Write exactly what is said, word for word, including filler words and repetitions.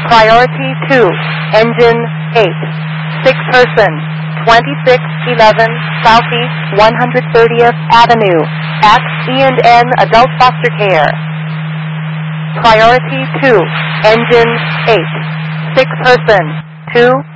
Priority two, engine eight, six person, twenty-six eleven Southeast one hundred thirtieth Avenue, at E and N Adult Foster Care. Priority two, engine eight, six person, two